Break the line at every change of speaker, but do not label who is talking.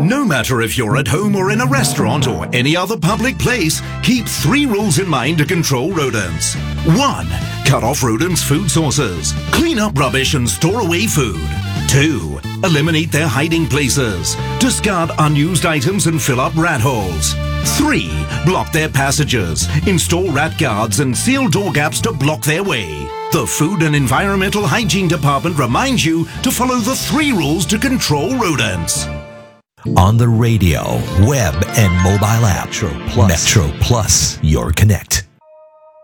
No matter if you're at home or in a restaurant or any other public place, keep 3 rules in mind to control rodents. 1. Cut off rodents' food sources. Clean up rubbish and store away food. 2. Eliminate their hiding places. Discard unused items and fill up rat holes. 3. Block their passages. Install rat guards and seal door gaps to block their way. The Food and Environmental Hygiene Department reminds you to follow the 3 rules to control rodents.
On the radio, web, and mobile app. Metro Plus, your connect.